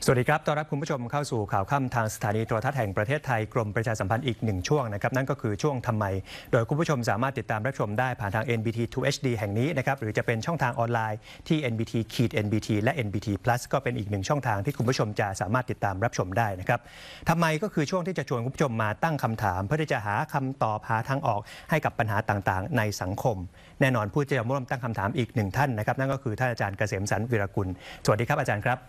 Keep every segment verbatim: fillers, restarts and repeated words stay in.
สวัสดีครับต้อนรับคุณผู้ชมเข้าสู่ข่าวค่ำทางสถานีโทรทัศน์แห่งประเทศไทยกรมประชาสัมพันธ์อีกหนึ่งช่วงนะครับนั่นก็คือช่วงทำไมโดยคุณผู้ชมสามารถติดตามรับชมได้ผ่านทาง เอ็น บี ที ทู เอช ดี แห่งนี้นะครับหรือจะเป็นช่องทางออนไลน์ที่ เอ็น บี ที เอ็น บี ที และ เอ็น บี ที Plus ก็เป็นอีกหนึ่งช่องทางที่คุณผู้ชมจะสามารถติดตามรับชมได้นะครับทำไมก็คือช่วงที่จะชวนคุณผู้ชมมาตั้งคำถามเพื่อที่จะหาคำตอบหาทางออกให้กับปัญหาต่างๆในสังคมแน่นอนผู้ที่จะร่วมตั้งคำถามอีกหนึ่งท่านนะครับนั่นก็คือท่านอาจารย์เกษมสรรวีรกุลสวัสดีครับอาจารย์ครับ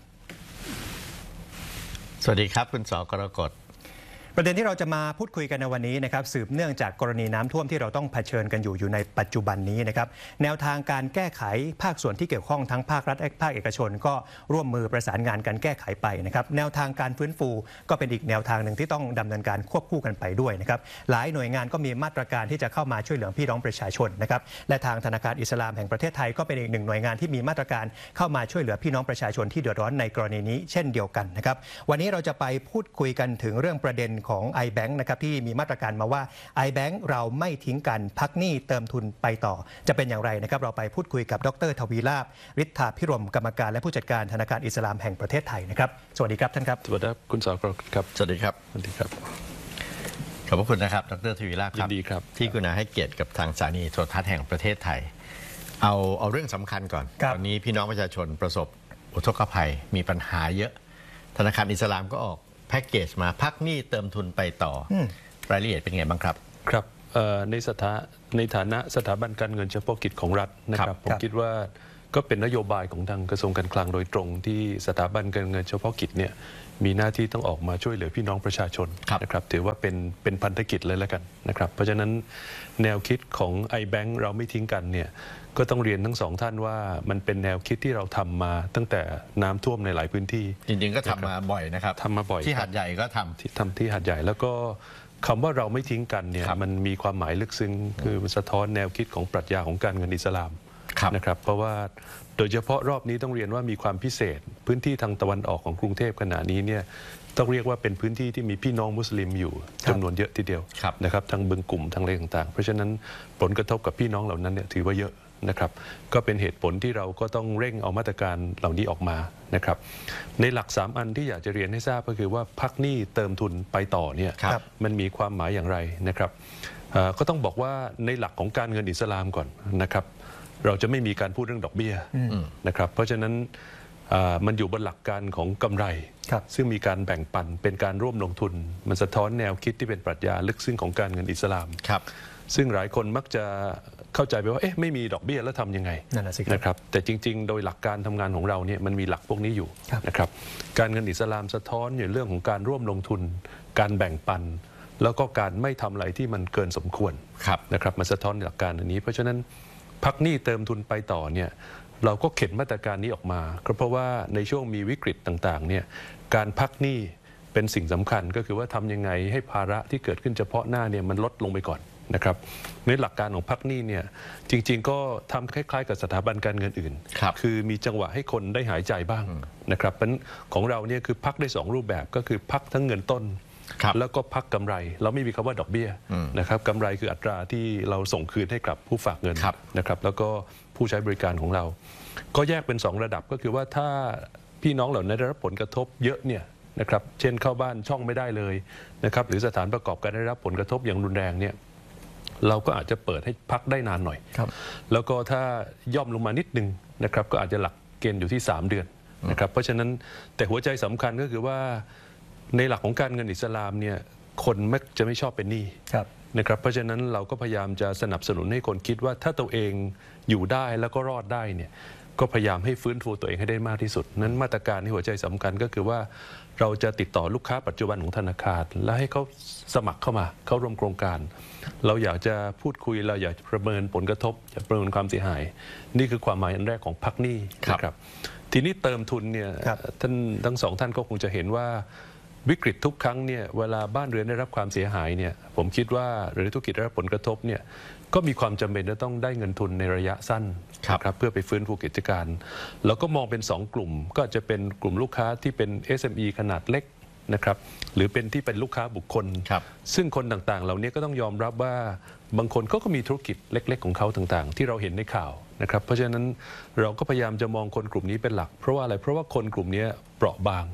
สวัสดีครับคุณสกรกฎประเด็นที่เราจะมาพูดคุยกันในวันนี้นะครับสืบเนื่องจากกรณีน้ำท่วมที่เราต้องเผชิญกันอยู่อยู่ในปัจจุบันนี้นะครับแนวทางการแก้ไขภาคส่วนที่เกี่ยวข้องทั้งภาครัฐและภาคเอกชนก็ร่วมมือประสานงานกันแก้ไขไปนะครับแนวทางการฟื้นฟูก็เป็นอีกแนวทางหนึ่งที่ต้องดำเนินการควบคู่กันไปด้วยนะครับหลายหน่วยงานก็มีมาตรการที่จะเข้ามาช่วยเหลือพี่น้องประชาชนนะครับและทางธนาคารอิสลามแห่งประเทศไทยก็เป็นอีกหนึ่งหน่วยงานที่มีมาตรการเข้ามาช่วยเหลือพี่น้องประชาชนที่เดือดร้อนในกรณีนี้เช่นเดียวกันนะครับวันนี้เราจะไปพูดคุยกันถึงเรื่องประเด็นของ ไอ แบงค์ที่มีมาตรการมาว่า ไอ แบงค์ เราไม่ทิ้งกันพักหนี้เติมทุนไปต่อจะเป็นอย่างไรนะครับเราไปพูดคุยกับดร.ทวีลาภฤทธาภิรมย์กรรมการและผู้จัดการธนาคารอิสลามแห่งประเทศไทยนะครับสวัสดีครับท่านครับสวัสดีครับคุณสกรครับสวัสดีครับสวัสดีครับขอบพระคุณนะครับดร.ทวีลาภยินดีครับที่คุณาให้เกียรติกับทางสถานีโทรทัศน์แห่งประเทศไทยเอาเอาเรื่องสำคัญก่อนตอนนี้พี่น้องประชาชนประสบอุทกภัยมีปัญหาเยอะธนาคารอิสลามก็ออกแพ็กเกจมาพักหนี้เติมทุนไปต่อรายละเอียดเป็นไงบ้างครับครับในสถาในฐานะสถาบันการเงินเฉพาะกิจของรัฐนะครับผมคิดว่าก็เป็นนโยบายของทางกระทรวงการคลังโดยตรงที่สถาบันการเงินเฉพาะกิจเนี่ยมีหน้าที่ต้องออกมาช่วยเหลือพี่น้องประชาชนนะครับถือว่าเป็นเป็นพันธกิจเลยแล้วกันนะครับเพราะฉะนั้นแนวคิดของ ไอ แบงค์ เราไม่ทิ้งกันเนี่ยก็ต้องเรียนทั้งสองท่านว่ามันเป็นแนวคิดที่เราทำมาตั้งแต่น้ำท่วมในหลายพื้นที่จริงๆก็ทำมาบ่อยนะครับทำมาบ่อยที่หาดใหญ่ก็ทำที่ทำที่หาดใหญ่แล้วก็คำว่าเราไม่ทิ้งกันเนี่ยมันมีความหมายลึกซึ้งคือมันสะท้อนแนวคิดของปรัชญาของการเงินอิสลามนะครับเพราะว่าโดยเฉพาะรอบนี้ต้องเรียนว่ามีความพิเศษพื้นที่ทางตะวันออกของกรุงเทพขณะนี้เนี่ยต้องเรียกว่าเป็นพื้นที่ที่มีพี่น้องมุสลิมอยู่จำนวนเยอะทีเดียวนะครับทั้งบึงกลุ่มทั้งอะไรต่างๆเพราะฉะนั้นผลกระทบกับพี่น้องเหล่านั้นเนี่ยถือว่าเยอะนะครับก็เป็นเหตุผลที่เราก็ต้องเร่งเอามาตรการเหล่านี้ออกมานะครับในหลักสามอันที่อยากจะเรียนให้ทราบก็คือว่าพักหนี้เติมทุนไปต่อเนี่ยมันมีความหมายอย่างไรนะครับก็ต้องบอกว่าในหลักของการเงินอิสลามก่อนนะครับเราจะไม่มีการพูดเรื่องดอกเบี้ยนะครับเพราะฉะนั้นมันอยู่บนหลักการของกำไรซึ่งมีการแบ่งปันเป็นการร่วมลงทุนมันสะท้อนแนวคิดที่เป็นปรัชญาลึกซึ้งของการเงินอิสลามซึ่งหลายคนมักจะเข้าใจไปว่าเอ๊ะไม่มีดอกเบี้ยแล้วทำยังไงนะครับแต่จริงๆโดยหลักการทำงานของเราเนี่ยมันมีหลักพวกนี้อยู่นะครับการเงินอิสลามสะท้อนในเรื่องของการร่วมลงทุนการแบ่งปันแล้วก็การไม่ทำอะไรที่มันเกินสมควรนะครับมันสะท้อนหลักการอันนี้เพราะฉะนั้นพักหนี้เติมทุนไปต่อเนี่ยเราก็เข็นมาตรการนี้ออกมาก็เพราะว่าในช่วงมีวิกฤตต่างๆเนี่ยการพักหนี้เป็นสิ่งสำคัญก็คือว่าทำยังไงให้ภาระที่เกิดขึ้นเฉพาะหน้าเนี่ยมันลดลงไปก่อนนะครับในหลักการของพักหนี้เนี่ยจริงๆก็ทำคล้ายๆกับสถาบันการเงินอื่น ค, คือมีจังหวะให้คนได้หายใจบ้างนะครับเพราะของเราเนี่ยคือพักได้สองรูปแบบก็คือพักทั้งเงินต้นแล้วก็พักกำไรเราไม่มีคำว่าดอกเบี้ยนะครับกำไรคืออัตราที่เราส่งคืนให้กับผู้ฝากเงินนะครับแล้วก็ผู้ใช้บริการของเราก็แยกเป็นสองระดับก็คือว่าถ้าพี่น้องเหล่านั้นได้รับผลกระทบเยอะเนี่ยนะครับเช่นเข้าบ้านช่องไม่ได้เลยนะครับหรือสถานประกอบการได้รับผลกระทบอย่างรุนแรงเนี่ยเราก็อาจจะเปิดให้พักได้นานหน่อยแล้วก็ถ้าย่อมลงมานิดนึงนะครับก็อาจจะหลักเกณฑ์อยู่ที่สามเดือนนะครับเพราะฉะนั้นแต่หัวใจสำคัญก็คือว่าในหลักของการเงินอิสลามเนี่ยคนมักจะไม่ชอบเป็นหนี้นะครับเพราะฉะนั้นเราก็พยายามจะสนับสนุนให้คนคิดว่าถ้าตัวเองอยู่ได้แล้วก็รอดได้เนี่ยก็พยายามให้ฟื้นฟูตัวเองให้ได้มากที่สุดนั้นมาตรการที่หัวใจสำคัญก็คือว่าเราจะติดต่อลูกค้าปัจจุบันของธนาคารและให้เขาสมัครเข้ามาเข้าร่วมโครงการเราอยากจะพูดคุยเราอยากประเมินผลกระทบอยากประเมินความเสียหายนี่คือความหมายอันแรกของพักหนี้นะครับทีนี้เติมทุนเนี่ยท่านทั้งสองท่านก็คงจะเห็นว่าวิกฤตทุกครั้งเนี่ยเวลาบ้านเรือนได้รับความเสียหายเนี่ยผมคิดว่าหรือธุรกิจได้รับผลกระทบเนี่ยก็มีความจำเป็นจะต้องได้เงินทุนในระยะสั้นครับเพื่อไปฟื้นฟูกิจการแล้วก็มองเป็นสองกลุ่มก็จะเป็นกลุ่มลูกค้าที่เป็น เอส เอ็ม อี ขนาดเล็กนะครับหรือเป็นที่เป็นลูกค้าบุคคลซึ่งคนต่างๆเหล่านี้ก็ต้องยอมรับว่าบางคนเขาก็มีธุรกิจเล็กๆของเขาต่างๆที่เราเห็นในข่าวนะครับเพราะฉะนั้นเราก็พยายามจะมองคนกลุ่มนี้เป็นหลักเพราะว่าอะไรเพราะว่าคนกลุ่มนี้เปราะบาง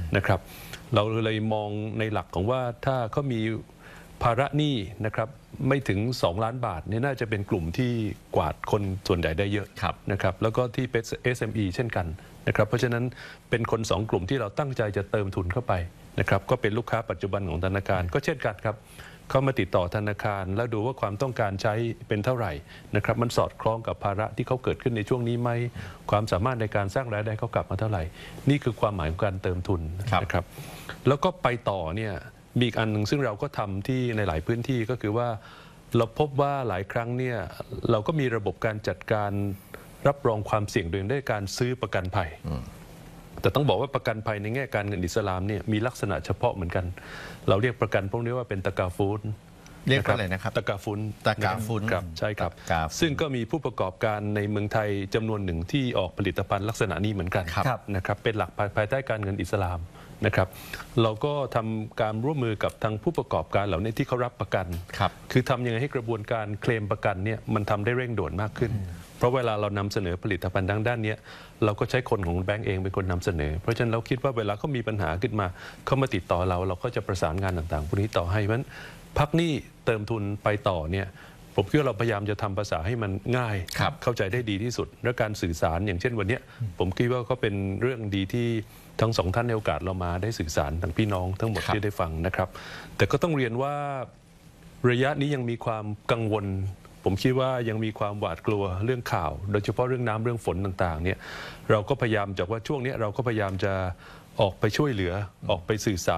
นะครับเราเลยมองในหลักของว่าถ้าเขามีภาระหนี้นะครับไม่ถึงสองล้านบาทเนี่ยน่าจะเป็นกลุ่มที่กวาดคนส่วนใหญ่ได้เยอะนะครับแล้วก็ที่เป็น เอส เอ็ม อี เช่นกันนะครับเพราะฉะนั้นเป็นคนสองกลุ่มที่เราตั้งใจจะเติมทุนเข้าไปนะครับก็เป็นลูกค้าปัจจุบันของธนาคารก็เช่นกันครับเข้ามาติดต่อธนาคารแล้วดูว่าความต้องการใช้เป็นเท่าไหร่นะครับมันสอดคล้องกับภาระที่เขาเกิดขึ้นในช่วงนี้ไหมความสามารถในการสร้างรายได้เขากลับมาเท่าไหร่นี่คือความหมายของการเติมทุนนะครับแล้วก็ไปต่อเนี่ยมีอีกอันหนึ่งซึ่งเราก็ทำที่ในหลายพื้นที่ก็คือว่าเราพบว่าหลายครั้งเนี่ยเราก็มีระบบการจัดการรับรองความเสี่ยงโดยด้วยการซื้อประกันภัยแต่ต้องบอกว่าประกันภัยในแง่การเงินอิสลามเนี่ยมีลักษณะเฉพาะเหมือนกันเราเรียกประกันพวกนี้ว่าเป็นตะกาฟูนเรียกว่าอะไรนะครับตะกาฟุนตะกาฟุนครับใช่ครับซึ่งก็มีผู้ประกอบการในเมืองไทยจำนวนหนึ่งที่ออกผลิตภัณฑ์ลักษณะนี้เหมือนกันนะครับเป็นหลักภายใต้การเงินอิสลามนะครับเราก็ทำการร่วมมือกับทางผู้ประกอบการเหล่านี้ที่เขารับประกันครับคือทำยังไงให้กระบวนการเคลมประกันเนี่ยมันทำได้เร่งด่วนมากขึ้นเพราะเวลาเรานำเสนอผลิตภัณฑ์ทางด้านนี้เราก็ใช้คนของแบงก์เองเป็นคนนำเสนอเพราะฉะนั้นเราคิดว่าเวลาเขามีปัญหาขึ้นมาเขามาติดต่อเราเราก็จะประสานงานต่างๆพวกนี้ต่อให้เพราะฉะนั้นพักหนี้เติมทุนไปต่อเนี่ยผมคิดว่าเราพยายามจะทำภาษาให้มันง่ายเข้าใจได้ดีที่สุดและการสื่อสารอย่างเช่นวันนี้ผมคิดว่าก็เป็นเรื่องดีที่ทั้งสองท่านในโอกาสเรามาได้สื่อสารทั้งพี่น้องทั้งหมดที่ได้ฟังนะครับแต่ก็ต้องเรียนว่าระยะนี้ยังมีความกังวลผมคิดว่ายังมีความหวาดกลัวเรื่องข่าวโดยเฉพาะเรื่องน้ำเรื่องฝนต่างๆเนี่ยเราก็พยายามจากว่าช่วงนี้เราก็พยายามจะออกไปช่วยเหลือออกไปสื่อสาร